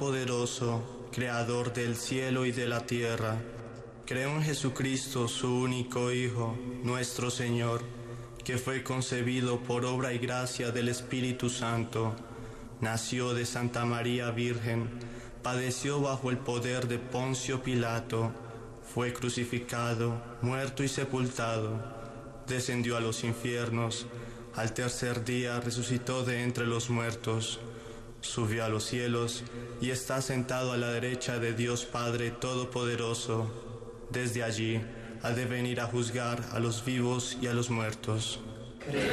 Todopoderoso, Creador del cielo y de la tierra. Creo en Jesucristo, su único Hijo, nuestro Señor, que fue concebido por obra y gracia del Espíritu Santo. Nació de Santa María Virgen, padeció bajo el poder de Poncio Pilato, fue crucificado, muerto y sepultado, descendió a los infiernos, al tercer día resucitó de entre los muertos, subió a los cielos y está sentado a la derecha de Dios Padre Todopoderoso. Desde allí ha de venir a juzgar a los vivos y a los muertos.